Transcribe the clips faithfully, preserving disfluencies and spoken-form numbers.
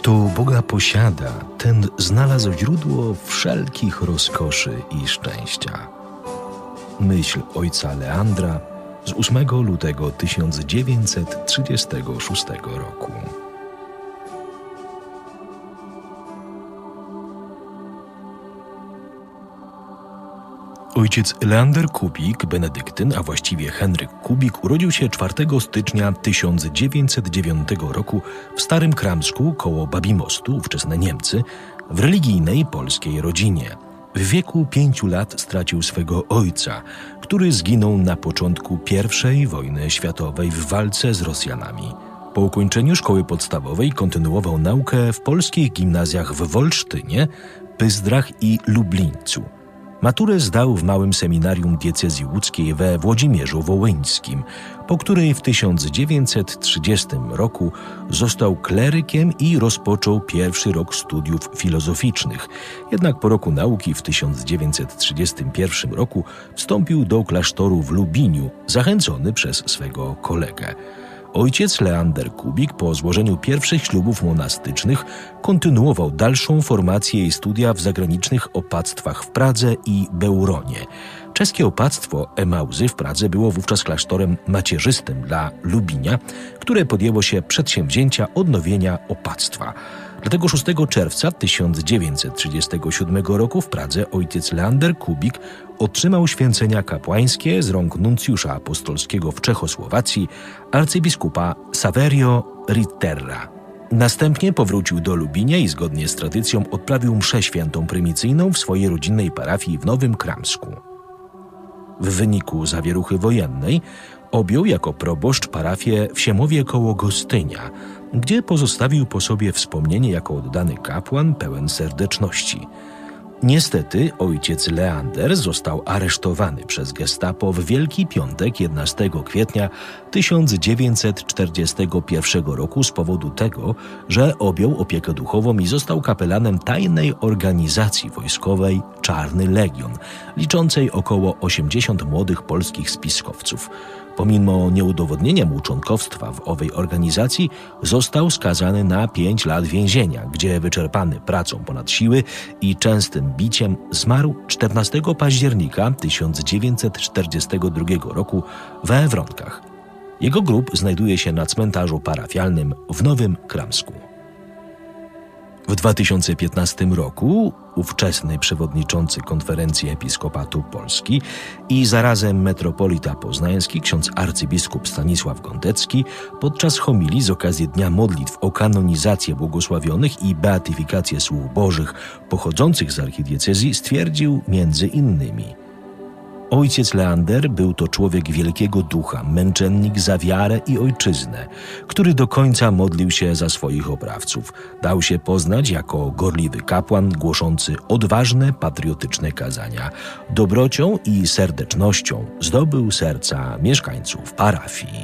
Kto Boga posiada, ten znalazł źródło wszelkich rozkoszy i szczęścia. Myśl ojca Leandra z ósmego lutego tysiąc dziewięćset trzydziestego szóstego roku. Ojciec Leander Kubik, benedyktyn, a właściwie Henryk Kubik, urodził się czwartego stycznia tysiąc dziewięćset dziewiątego roku w Starym Kramsku koło Babimostu, ówczesne Niemcy, w religijnej polskiej rodzinie. W wieku pięciu lat stracił swego ojca, który zginął na początku pierwszej wojny światowej w walce z Rosjanami. Po ukończeniu szkoły podstawowej kontynuował naukę w polskich gimnazjach w Wolsztynie, Pyzdrach i Lublińcu. Maturę zdał w małym seminarium diecezji łódzkiej we Włodzimierzu Wołyńskim, po której w tysiąc dziewięćset trzydziestym roku został klerykiem i rozpoczął pierwszy rok studiów filozoficznych. Jednak po roku nauki w tysiąc dziewięćset trzydziestym pierwszym roku wstąpił do klasztoru w Lubiniu, zachęcony przez swego kolegę. Ojciec Leander Kubik po złożeniu pierwszych ślubów monastycznych kontynuował dalszą formację i studia w zagranicznych opactwach w Pradze i Beuronie. Czeskie opactwo Emauzy w Pradze było wówczas klasztorem macierzystym dla Lubinia, które podjęło się przedsięwzięcia odnowienia opactwa. Dlatego szóstego czerwca tysiąc dziewięćset trzydziestego siódmego roku w Pradze ojciec Leander Kubik otrzymał święcenia kapłańskie z rąk nuncjusza apostolskiego w Czechosłowacji, arcybiskupa Saverio Ritterra. Następnie powrócił do Lubinia i zgodnie z tradycją odprawił mszę świętą prymicyjną w swojej rodzinnej parafii w Nowym Kramsku. W wyniku zawieruchy wojennej objął jako proboszcz parafię w Siemowie koło Gostynia, gdzie pozostawił po sobie wspomnienie jako oddany kapłan pełen serdeczności. Niestety ojciec Leander został aresztowany przez gestapo w Wielki Piątek jedenastego kwietnia tysiąc dziewięćset czterdziestego pierwszego roku z powodu tego, że objął opiekę duchową i został kapelanem tajnej organizacji wojskowej Czarny Legion, liczącej około osiemdziesiąt młodych polskich spiskowców. Pomimo nieudowodnienia mu członkostwa w owej organizacji został skazany na pięć lat więzienia, gdzie wyczerpany pracą ponad siły i częstym biciem zmarł czternastego października tysiąc dziewięćset czterdziestego drugiego roku we Wronkach. Jego grób znajduje się na cmentarzu parafialnym w Nowym Kramsku. W dwa tysiące piętnastym roku ówczesny przewodniczący Konferencji Episkopatu Polski i zarazem metropolita poznański ksiądz arcybiskup Stanisław Gądecki podczas homilii z okazji Dnia Modlitw o kanonizację błogosławionych i beatyfikację słów bożych pochodzących z archidiecezji stwierdził między innymi: Ojciec Leander był to człowiek wielkiego ducha, męczennik za wiarę i ojczyznę, który do końca modlił się za swoich oprawców. Dał się poznać jako gorliwy kapłan głoszący odważne, patriotyczne kazania. Dobrocią i serdecznością zdobył serca mieszkańców parafii.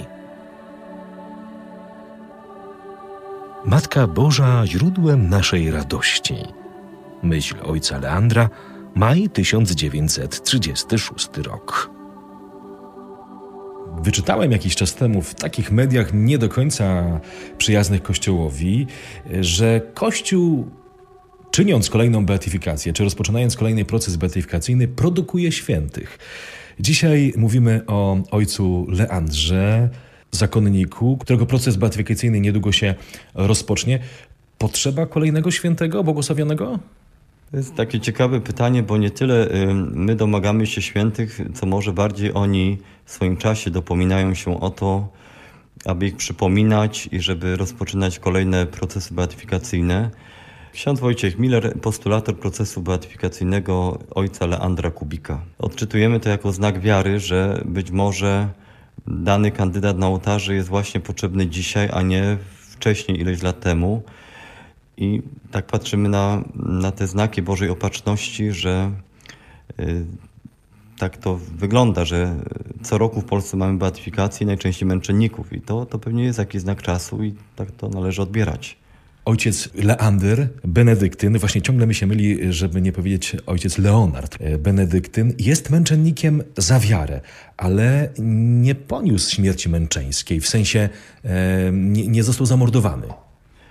Matka Boża źródłem naszej radości. Myśl ojca Leandra, maj tysiąc dziewięćset trzydziesty szósty rok. Wyczytałem jakiś czas temu w takich mediach nie do końca przyjaznych Kościołowi, że Kościół, czyniąc kolejną beatyfikację, czy rozpoczynając kolejny proces beatyfikacyjny, produkuje świętych. Dzisiaj mówimy o ojcu Leandrze, zakonniku, którego proces beatyfikacyjny niedługo się rozpocznie. Potrzeba kolejnego świętego, błogosławionego? To jest takie ciekawe pytanie, bo nie tyle my domagamy się świętych, co może bardziej oni w swoim czasie dopominają się o to, aby ich przypominać i żeby rozpoczynać kolejne procesy beatyfikacyjne. Ksiądz Wojciech Miller, postulator procesu beatyfikacyjnego ojca Leandra Kubika. Odczytujemy to jako znak wiary, że być może dany kandydat na ołtarze jest właśnie potrzebny dzisiaj, a nie wcześniej, ileś lat temu. I tak patrzymy na, na te znaki Bożej Opatrzności, że y, tak to wygląda, że co roku w Polsce mamy beatyfikację, najczęściej męczenników. I to, to pewnie jest jakiś znak czasu i tak to należy odbierać. Ojciec Leander, benedyktyn, właśnie ciągle mi się myli, żeby nie powiedzieć ojciec Leonard. Benedyktyn jest męczennikiem za wiarę, ale nie poniósł śmierci męczeńskiej, w sensie e, nie, nie został zamordowany.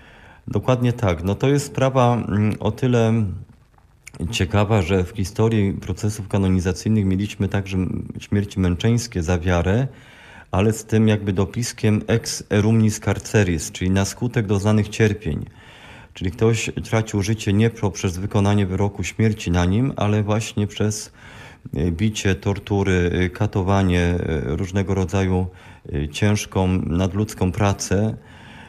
Dokładnie tak. No to jest sprawa mm, o tyle ciekawa, że w historii procesów kanonizacyjnych mieliśmy także śmierci męczeńskie za wiarę, ale z tym jakby dopiskiem ex erumnis carceris, czyli na skutek doznanych cierpień. Czyli ktoś tracił życie nie poprzez wykonanie wyroku śmierci na nim, ale właśnie przez bicie, tortury, katowanie, różnego rodzaju ciężką, nadludzką pracę.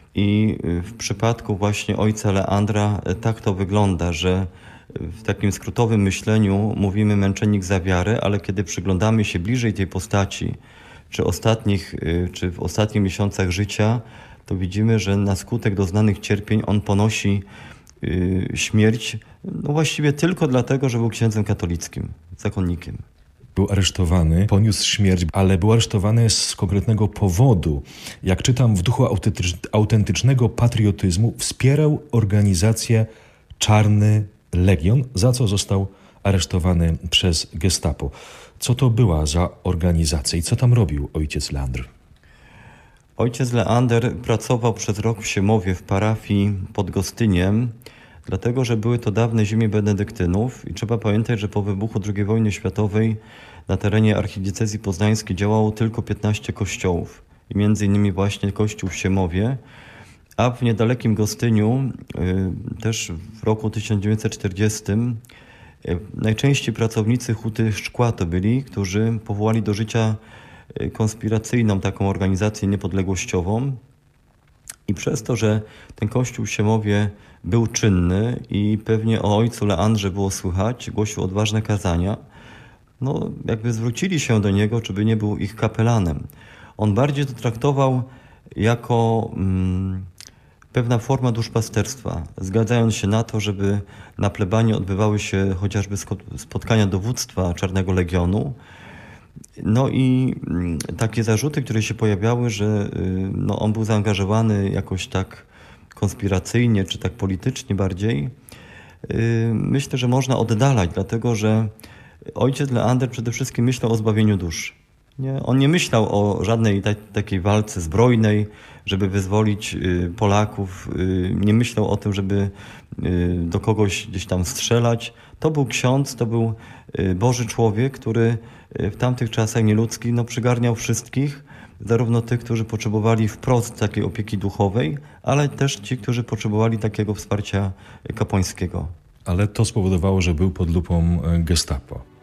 I w przypadku właśnie ojca Leandra tak to wygląda, że w takim skrótowym myśleniu mówimy męczennik za wiarę, ale kiedy przyglądamy się bliżej tej postaci, czy ostatnich, czy w ostatnich miesiącach życia, to widzimy, że na skutek doznanych cierpień on ponosi y, śmierć, no właściwie tylko dlatego, że był księdzem katolickim, zakonnikiem. Był aresztowany, poniósł śmierć, ale był aresztowany z konkretnego powodu. Jak czytam, w duchu autentycz- autentycznego patriotyzmu wspierał organizację Czarny Legion, za co został aresztowany przez Gestapo. Co to była za organizacja i co tam robił ojciec Leandr? Ojciec Leander pracował przez rok w Siemowie w parafii pod Gostyniem, dlatego że były to dawne ziemie benedyktynów i trzeba pamiętać, że po wybuchu drugiej wojny światowej na terenie archidiecezji poznańskiej działało tylko piętnaście kościołów i między innymi właśnie kościół w Siemowie, a w niedalekim Gostyniu y, też w roku tysiąc dziewięćset czterdziestym y, najczęściej pracownicy Huty Szkła to byli, którzy powołali do życia konspiracyjną taką organizację niepodległościową i przez to, że ten kościół w Siemowie był czynny i pewnie o ojcu Leandrze było słychać, głosił odważne kazania, no jakby zwrócili się do niego, czy by nie był ich kapelanem. On bardziej to traktował jako mm, pewna forma duszpasterstwa, zgadzając się na to, żeby na plebanii odbywały się chociażby spotkania dowództwa Czarnego Legionu. No i takie zarzuty, które się pojawiały, że no, on był zaangażowany jakoś tak konspiracyjnie, czy tak politycznie bardziej, myślę, że można oddalać, dlatego że ojciec Leander przede wszystkim myślał o zbawieniu dusz. Nie? On nie myślał o żadnej ta- takiej walce zbrojnej, żeby wyzwolić Polaków, nie myślał o tym, żeby do kogoś gdzieś tam strzelać. To był ksiądz, to był Boży człowiek, który w tamtych czasach nieludzkich no, przygarniał wszystkich, zarówno tych, którzy potrzebowali wprost takiej opieki duchowej, ale też ci, którzy potrzebowali takiego wsparcia kapłańskiego. Ale to spowodowało, że był pod lupą Gestapo.